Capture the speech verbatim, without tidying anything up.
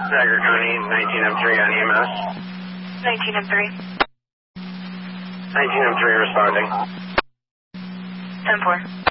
Dagger County, nineteen M three on E M S. nineteen M three. nineteen M three responding. ten four.